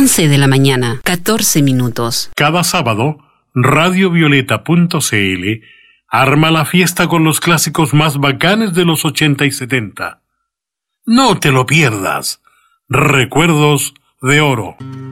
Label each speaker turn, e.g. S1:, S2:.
S1: 11 de la mañana, 14 minutos.
S2: Cada sábado, radiovioleta.cl arma la fiesta con los clásicos más bacanes de los 80 y 70. No te lo pierdas. Recuerdos de oro.